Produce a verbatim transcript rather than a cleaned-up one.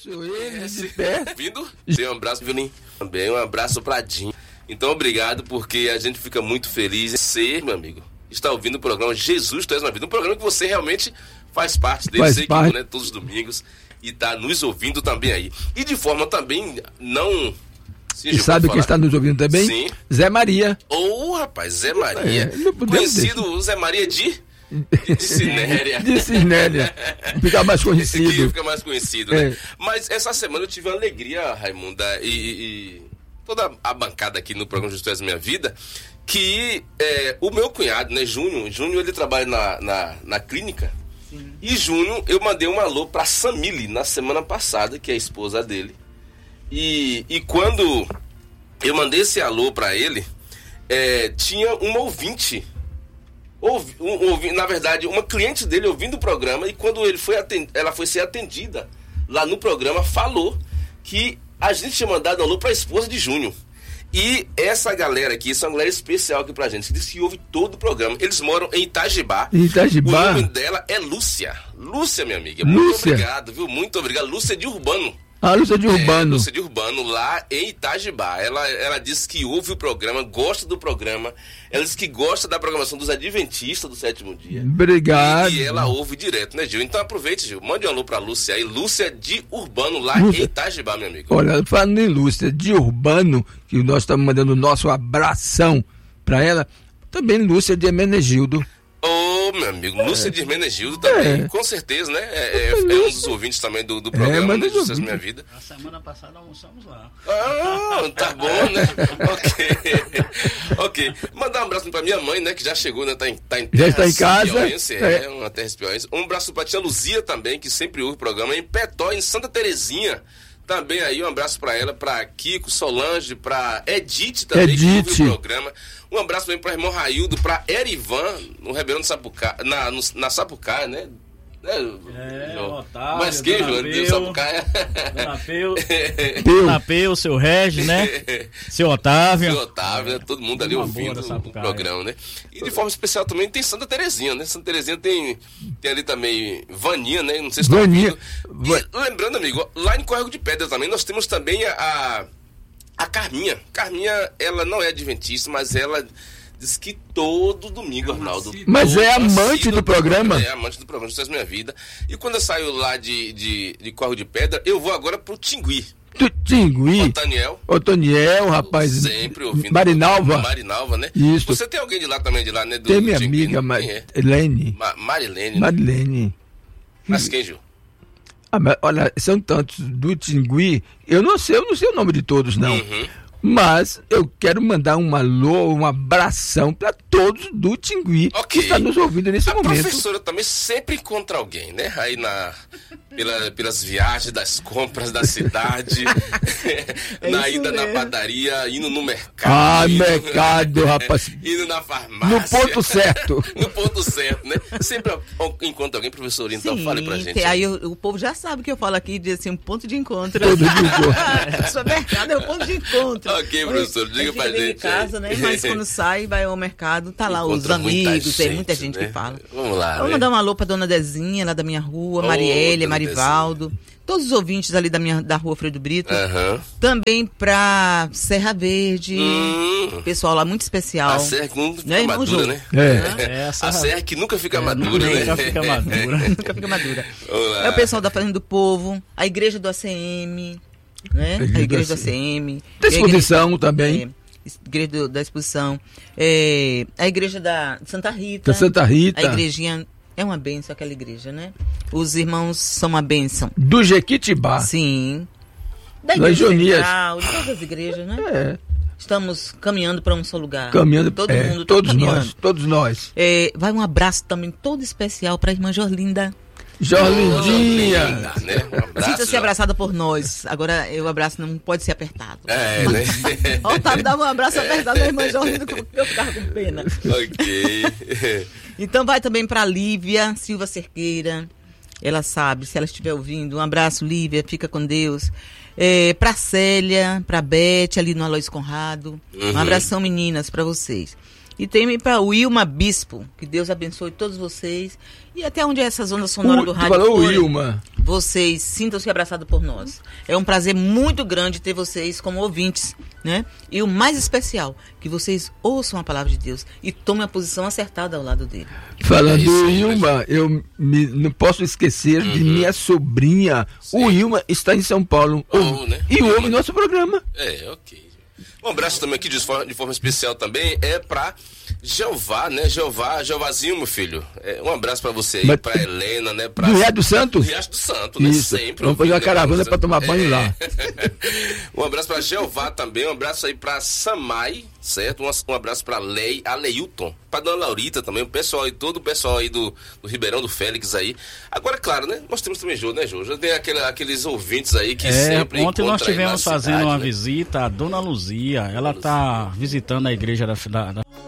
Sou ele, de perto. Vindo? Tem um abraço, Violin. Também um abraço pra Dinho. Então, obrigado, porque a gente fica muito feliz em ser, meu amigo, está ouvindo o programa Jesus Tu És Uma Vida. Um programa que você realmente faz parte dele, faz sei parte. que, né, todos os domingos, e tá nos ouvindo também aí. E de forma também não... Sim, e sabe quem está nos ouvindo também? Sim. Zé Maria. Ô, oh, rapaz, Zé Maria. É, conhecido deixar. Zé Maria de... De Cinéria. De Cinéria. Fica mais conhecido. Que fica mais conhecido, é. né? Mas essa semana eu tive uma alegria, Raimunda, e, e toda a bancada aqui no programa Jesus Tu És Minha Vida, que é, o meu cunhado, né, Júnior, Júnior ele trabalha na, na, na clínica. Sim. E Júnior, eu mandei um alô pra Samile na semana passada, que é a esposa dele. E, e quando eu mandei esse alô pra ele, é, tinha uma ouvinte. Ouvi, um, ouvi, na verdade, uma cliente dele ouvindo o programa, e quando ele foi atend, ela foi ser atendida lá no programa, falou que a gente tinha mandado um alô para a esposa de Júnior. E essa galera aqui, essa é uma galera especial aqui pra gente, que diz que ouve todo o programa. Eles moram em Itajibá. Itajibá. O nome dela é Lúcia. Lúcia, minha amiga. Muito Lúcia. Obrigado, viu? Muito obrigado. Lúcia de Urbano. Ah, Lúcia de Urbano. É, Lúcia de Urbano, lá em Itajibá. Ela, ela disse que ouve o programa, gosta do programa. Ela disse que gosta da programação dos Adventistas do Sétimo Dia. Obrigado. E, e ela ouve direto, né, Gil? Então aproveite, Gil. Mande um alô pra Lúcia aí. Lúcia de Urbano, lá Lúcia. Em Itajibá, meu amigo. Olha, falando em Lúcia de Urbano, que nós estamos mandando o nosso abração pra ela, também Lúcia de Hermenegildo. Ô, oh, meu amigo, Lúcia é. de Hermenegildo também, é. com certeza, né? É, é, é um dos ouvintes também do, do programa, é, né? Jesus Tu És Minha Vida. A semana passada almoçamos lá. Ah, tá bom, né? Ok. Ok. Mandar um abraço pra minha mãe, né? Que já chegou, né? Tá em, tá em já está em casa. Piauiense, é, é, uma terra piauiense. Um abraço pra tia Luzia também, que sempre ouve o programa. Em Petó, em Santa Terezinha. Também aí, um abraço pra ela, pra Kiko, Solange, pra Edith também, Edith. que ouve o programa. Um abraço também pra irmão Raildo, pra Erivan, no Ribeirão do Sapucaia, na, no, na Sapucaia, né? É, é Otávio, mais que, João, Sapucaia. Dona Peu, Dona Peu, seu Regis, né? Seu Otávio. Seu Otávio, né? Todo mundo ali ouvindo o programa, né? E de forma especial também tem Santa Terezinha, né? Santa Terezinha tem, tem ali também Vaninha, né? Não sei se Vaninha. E, lembrando, amigo, lá em Córrego de Pedra também nós temos também a, a, a Carminha. Carminha, ela não é adventista, mas ela... diz que todo domingo, Arnaldo. Mas é amante do programa? É amante do programa, Jesus Tu És Minha Vida. E quando eu saio lá de, de, de Córrego de Pedra, eu vou agora pro Tingui. Do Tingui? Otaniel. Otaniel, rapaz. Sempre ouvindo. Marinalva. Marinalva, né? Isso. Você tem alguém de lá também, de lá, né? Do, tem minha do Tingui, amiga, né? Ma é? Marilene. Ma Marilene. Marilene. Mas quem, Gil? Ah, mas, olha, são tantos do Tingui. Eu não sei, eu não sei o nome de todos, não. Uhum. Mas eu quero mandar um alô, um abração para todos do Tingui, okay, que está nos ouvindo nesse a momento. A professora também sempre encontra alguém, né? Aí na, pela, pelas viagens das compras da cidade, é na ida mesmo. Na padaria, indo no mercado. Ah, indo, mercado, rapaz. Indo na farmácia. No ponto certo. No ponto certo, né? Sempre encontra alguém, professor, então sim, fale pra gente. Aí o, o povo já sabe que eu falo aqui de assim, um ponto de encontro. Ponto de encontro. O supermercado é o ponto de encontro. Ok, professor, diga pra gente. De casa, né? Mas quando sai, vai ao mercado, tá lá os amigos, tem muita gente né? que fala. Vamos lá. Vamos né? mandar um alô pra dona Dezinha, lá da minha rua, oh, Marielle, Marivaldo. Dezinha. Todos os ouvintes ali da, minha, da rua Fredo Brito. Uhum. Também pra Serra Verde. Hum. Pessoal lá muito especial. A Serra que nunca fica né, madura, né? É. É, a, serra... a Serra que nunca fica é, madura, né? Nunca fica madura. Nunca fica madura. É o pessoal da Fazenda do Povo, a igreja do A C M, né? A igreja do A C M. Da exposição igreja, também. É, igreja do, da exposição. É, a igreja da Santa Rita. Da Santa Rita. A igrejinha... É uma bênção aquela igreja, né? Os irmãos são uma bênção. Do Jequitibá. Sim. Da igreja central, de todas as igrejas, né? É. Estamos caminhando para um só lugar. Caminhando. Todo é, mundo todos tá caminhando. nós, todos nós. É, vai um abraço também todo especial para a irmã Jorlinda. Jorlindinha. Né? Um Sinta-se abraçada por nós. Agora, o abraço não pode ser apertado. É, né? Ó, Otávio dava um abraço apertado na irmã Jorlinda, que eu ficava com pena. Ok. Então vai também para Lívia Silva Cerqueira. Ela sabe, se ela estiver ouvindo. Um abraço, Lívia, fica com Deus. É, para Célia, para Beth, ali no Aloysio Conrado. Uhum. Um abração, meninas, para vocês. E tem para o Wilma Bispo, que Deus abençoe todos vocês. E até onde é essa zona sonora o, do tu rádio falou for, Wilma. Vocês sintam-se abraçados por nós. É um prazer muito grande ter vocês como ouvintes, né? E o mais especial, que vocês ouçam a palavra de Deus e tomem a posição acertada ao lado dele. Falando É isso, do Wilma, eu me, não posso esquecer Uhum. de minha sobrinha. Sim. O Wilma está em São Paulo. Oh, ouve- né? E ouve nosso programa. É, ok. Um abraço também aqui de forma, de forma especial também é pra Jeová, né? Jeová, Jeovazinho, meu filho. É, um abraço pra você aí, Mas- pra Helena, né? Pra... Do Riacho do Santo? Do Riacho do Santo, né? Isso. Sempre. Vamos fazer uma ouvindo, caravana né? pra tomar banho lá. Um abraço pra Jeová também, um abraço aí pra Samai, certo? Um, um abraço pra Lei, a Leilton, pra Dona Laurita também, o pessoal aí, todo o pessoal aí do, do Ribeirão do Félix aí. Agora, claro, né? Nós temos também, Jô, né, Jô? Já tem aquele, aqueles ouvintes aí que É, sempre ontem nós encontram aí tivemos na fazendo cidade, uma né? visita à Dona Luzia. Ela está visitando a igreja da, da, da